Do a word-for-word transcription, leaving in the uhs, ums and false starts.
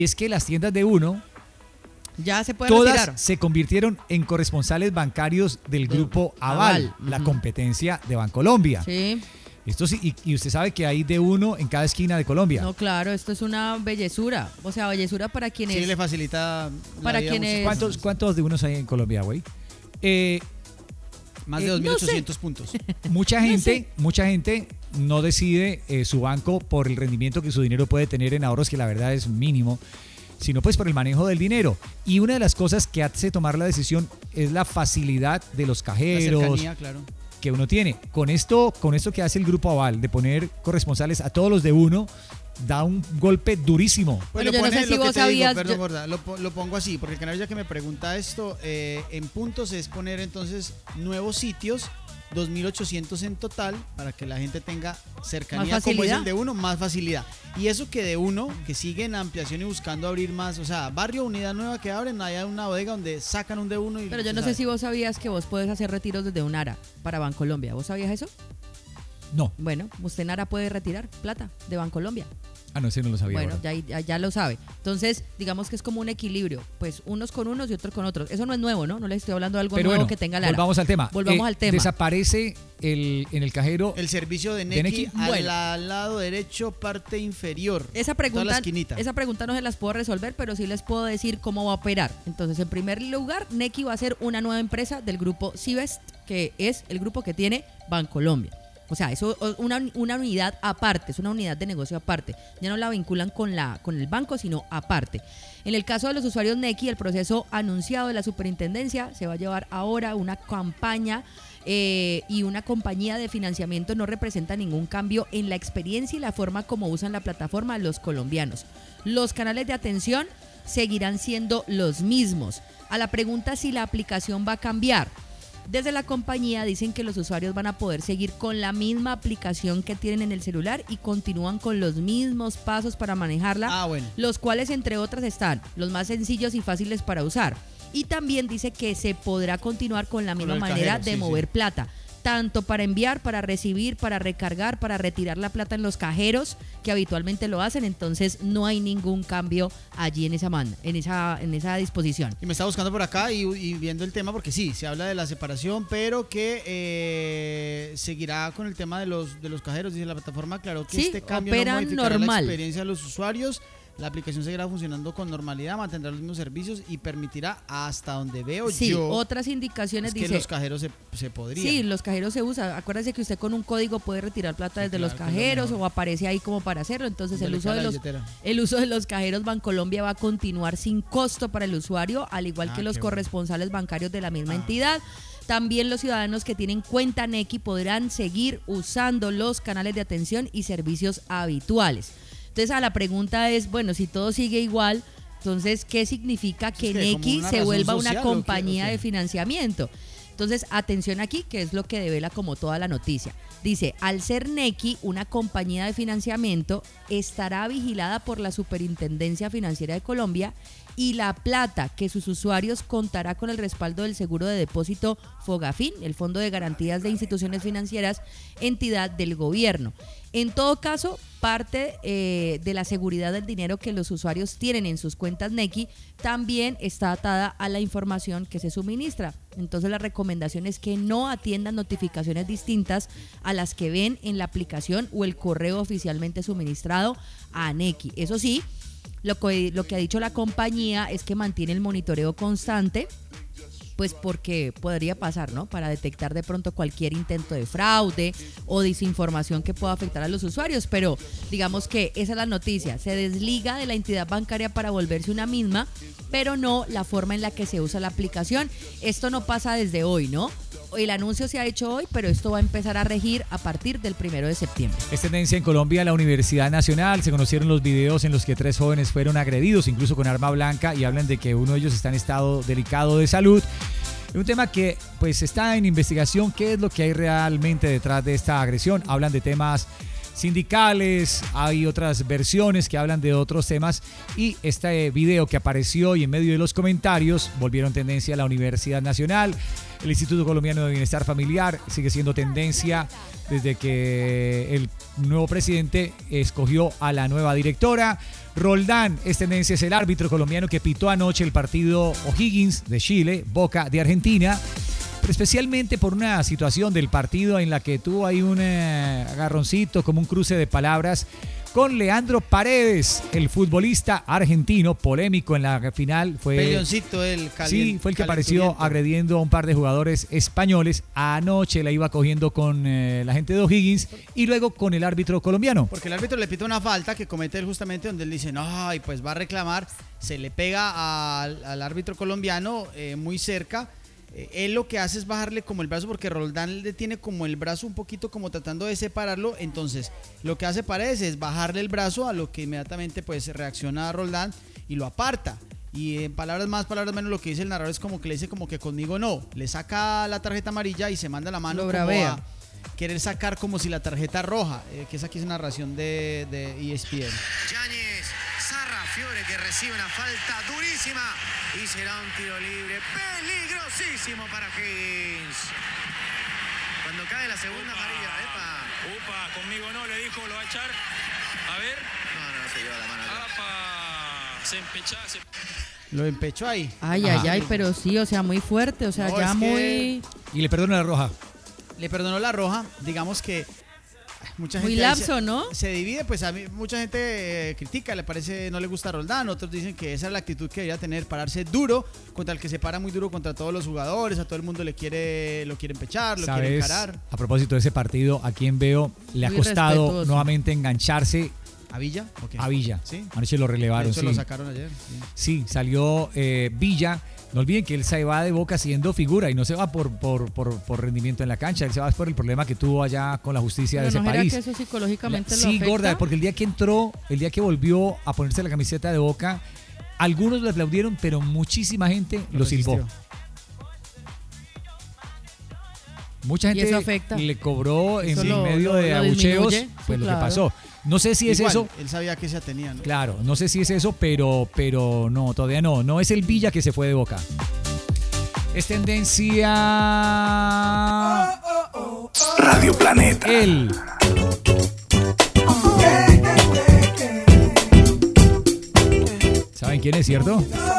es que las tiendas de Uno ya se puede todas retirar. se convirtieron en corresponsales bancarios del grupo Aval, Aval, la ujú. competencia de Bancolombia. Sí. Esto sí, y, y usted sabe que hay de uno en cada esquina de Colombia. No, claro, esto es una bellezura. O sea, bellezura para quienes... Sí, le facilita la Para vida a quienes- muchas ¿Cuántos, personas. ¿Cuántos de unos hay en Colombia, güey? Eh, Más de eh, dos mil no sé. ochocientos puntos. mucha No gente, sé. mucha gente no decide eh, su banco por el rendimiento que su dinero puede tener en ahorros, que la verdad es mínimo, sino pues por el manejo del dinero. Y una de las cosas que hace tomar la decisión es la facilidad de los La cajeros cercanía, claro. que uno tiene. Con esto, con esto que hace el grupo Aval de poner corresponsales a todos los de uno, da un golpe durísimo. Pues Bueno, lo yo no pone sé si lo que vos te digo, sabías, perdón, yo- gorda, lo, po- lo pongo así, porque el canario ya que me pregunta esto, eh, en puntos es poner entonces nuevos sitios, dos mil ochocientos en total, para que la gente tenga cercanía, Más como es facilidad. el de uno, más facilidad. Y eso que de uno, que sigue en ampliación y buscando abrir más, o sea, barrio, unidad nueva que abren, hay una bodega donde sacan un de uno y... Pero yo usted no sé sabe. si vos sabías que vos podés hacer retiros desde un ARA para Bancolombia. ¿Vos sabías eso? No. Bueno, usted en ARA puede retirar plata de Bancolombia. Ah, no, ese no lo sabía. Bueno, ahora. ya, ya, ya lo sabe. Entonces, digamos que es como un equilibrio. Pues unos con unos y otros con otros. Eso no es nuevo, ¿no? No les estoy hablando de algo Pero nuevo bueno, que tenga Lara. volvamos al tema. Volvamos Eh, al tema. Desaparece el, en el cajero. El servicio de ¿De Nequi, Nequi? al, Bueno. al lado derecho, parte inferior. Esa Toda la pregunta, esquinita. esa pregunta no se las puedo resolver, pero sí les puedo decir cómo va a operar. Entonces, en primer lugar, Nequi va a ser una nueva empresa del grupo Civest, que es el grupo que tiene Bancolombia. O sea, eso es una, una unidad aparte, es una unidad de negocio aparte. Ya no la vinculan con, la, con el banco, sino aparte. En el caso de los usuarios Nequi, el proceso anunciado de la superintendencia se va a llevar ahora una campaña eh, y una compañía de financiamiento no representa ningún cambio en la experiencia y la forma como usan la plataforma los colombianos. Los canales de atención seguirán siendo los mismos. A la pregunta si la aplicación va a cambiar, desde la compañía dicen que los usuarios van a poder seguir con la misma aplicación que tienen en el celular y continúan con los mismos pasos para manejarla, Ah, bueno. los cuales entre otras están los más sencillos y fáciles para usar. Y también dice que se podrá continuar con la misma el manera cajero, de sí, mover sí. plata, tanto para enviar, para recibir, para recargar, para retirar la plata en los cajeros que habitualmente lo hacen. Entonces no hay ningún cambio allí en esa man, en esa en esa disposición. Y me está buscando por acá y, y viendo el tema, porque sí, se habla de la separación, pero que eh, seguirá con el tema de los de los cajeros. Dice la plataforma, claro que Sí, este cambio no operan modificará normal. la experiencia de los usuarios. La aplicación seguirá funcionando con normalidad, mantendrá los mismos servicios y permitirá, hasta donde veo Sí, yo, otras indicaciones es que dice. los cajeros se, se podrían. Sí, los cajeros se usan. Acuérdese que usted con un código puede retirar plata Sí, desde claro, los que es lo cajeros mejor. o aparece ahí como para hacerlo. Entonces Donde el le uso queda de la los billetera. el uso de los cajeros Bancolombia va a continuar sin costo para el usuario, al igual Ah, que los qué bueno. corresponsales bancarios de la misma Ah. entidad. También los ciudadanos que tienen cuenta Nequi podrán seguir usando los canales de atención y servicios habituales. Entonces, a la pregunta es, bueno, si todo sigue igual, entonces, ¿qué significa que Es que como Nequi una se razón vuelva social, una ¿o qué? compañía ¿O qué? de financiamiento? Entonces, atención aquí, que es lo que devela como toda la noticia. Dice, al ser Nequi una compañía de financiamiento, estará vigilada por la Superintendencia Financiera de Colombia y la plata que sus usuarios contará con el respaldo del seguro de depósito Fogafín, el Fondo de Garantías de Instituciones Financieras, entidad del gobierno. En todo caso, parte eh, de la seguridad del dinero que los usuarios tienen en sus cuentas Nequi también está atada a la información que se suministra. Entonces la recomendación es que no atiendan notificaciones distintas a las que ven en la aplicación o el correo oficialmente suministrado a Nequi. Eso sí, lo que, lo que ha dicho la compañía es que mantiene el monitoreo constante, pues porque podría pasar, ¿no? Para detectar de pronto cualquier intento de fraude o desinformación que pueda afectar a los usuarios, pero digamos que esa es la noticia, se desliga de la entidad bancaria para volverse una misma, pero no la forma en la que se usa la aplicación. Esto no pasa desde hoy, ¿no? El anuncio se ha hecho hoy, pero esto va a empezar a regir a partir del primero de septiembre. Es tendencia en Colombia, la Universidad Nacional. Se conocieron los videos en los que tres jóvenes fueron agredidos, incluso con arma blanca, y hablan de que uno de ellos está en estado delicado de salud. Un tema que pues está en investigación, qué es lo que hay realmente detrás de esta agresión. Hablan de temas sindicales, hay otras versiones que hablan de otros temas y este video que apareció y en medio de los comentarios volvieron tendencia a la Universidad Nacional, el Instituto Colombiano de Bienestar Familiar sigue siendo tendencia desde que el nuevo presidente escogió a la nueva directora. Roldán es tendencia, es el árbitro colombiano que pitó anoche el partido O'Higgins de Chile, Boca de Argentina, pero especialmente por una situación del partido en la que tuvo ahí un eh, agarroncito, como un cruce de palabras con Leandro Paredes, el futbolista argentino, polémico en la final. Fue, Peleoncito, el Sí, fue el que apareció agrediendo a un par de jugadores españoles. Anoche la iba cogiendo con eh, la gente de O'Higgins y luego con el árbitro colombiano. Porque el árbitro le pita una falta que comete él justamente donde él dice, no, y pues va a reclamar, se le pega al, al árbitro colombiano eh, muy cerca. Él lo que hace es bajarle como el brazo porque Roldán le tiene como el brazo un poquito como tratando de separarlo, entonces lo que hace Paredes es bajarle el brazo, a lo que inmediatamente pues reacciona Roldán y lo aparta. Y en palabras más, palabras menos, lo que dice el narrador es como que le dice como que conmigo no, le saca la tarjeta amarilla y se manda la mano como a querer sacar como si la tarjeta roja, eh, que esa aquí es una narración de, de E S P N. Yáñez, Sarrafiore que recibe una falta durísima y será un tiro libre peligrosísimo para Higgins. Cuando cae la segunda upa, amarilla, epa. Upa, conmigo no, le dijo, lo va a echar. A ver. No, no, se lleva la mano. Apa, se empechá, se... Lo empechó ahí. Ay, ay, ay, pero sí, o sea, muy fuerte, o sea, No, ya es muy... Y le perdonó la roja. Le perdonó la roja, digamos que mucha gente Muy lapso, se, ¿no? Se divide, pues a mí mucha gente eh, critica, le parece, no le gusta a Roldán, otros dicen que esa es la actitud que debería tener, pararse duro contra el que se para muy duro contra todos los jugadores, a todo el mundo le quiere, lo quiere empechar, lo quiere encarar. A propósito de ese partido, a quien veo le Muy ha costado respetuoso. nuevamente engancharse. ¿A Villa? Okay. A Villa. Sí. Anoche lo relevaron. De hecho, sí. lo sacaron ayer. Sí, sí salió eh, Villa. No olviden que él se va de Boca siendo figura y no se va por, por, por, por rendimiento en la cancha, él se va por el problema que tuvo allá con la justicia Pero de ese ¿no será país. que eso psicológicamente La, lo sí, afecta? gorda, porque el día que entró, el día que volvió a ponerse la camiseta de Boca, algunos lo aplaudieron, pero muchísima gente lo, lo silbó. Mucha gente ¿Y eso afecta? le cobró en, Eso en lo, medio lo, de lo abucheos, disminuye. fue Sí, lo claro. que pasó. No sé si es Igual, eso. Él sabía que se tenía, ¿no? Claro, no sé si es eso, pero, pero no, todavía no. No es el Villa que se fue de Boca. Es tendencia. Radio Planeta. Él. ¿Saben quién es, cierto?